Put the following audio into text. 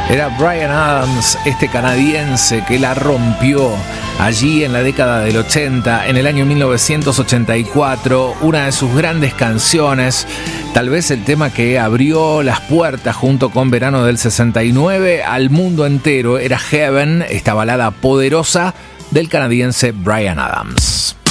Era Bryan Adams, este canadiense que la rompió allí en la década del 80, en el año 1984, una de sus grandes canciones, tal vez el tema que abrió las puertas junto con Verano del 69 al mundo entero, era Heaven, esta balada poderosa del canadiense Bryan Adams.